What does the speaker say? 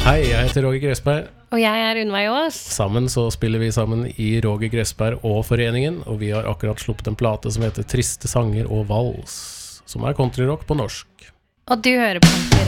Hei, jeg heter Roger Gressberg. Og jeg er Unnveig Aas. Sammen så spiller vi sammen i Roger Gressberg og Foreningen, og vi har akkurat sluppet en plate som heter Triste sanger og vals, som er countryrock på norsk. Og du hører på Country